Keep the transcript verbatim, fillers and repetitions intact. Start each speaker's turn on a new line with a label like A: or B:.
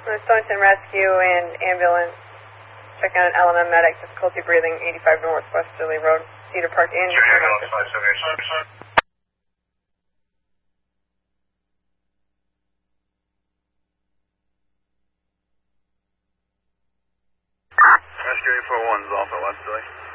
A: Stonington Rescue and ambulance. Check out an L M M medic, difficulty breathing, eighty-five Northwest Westerly Road, Cedar Park, and
B: Ambulance five seven eight. Rescue eight four one is off at Westerly.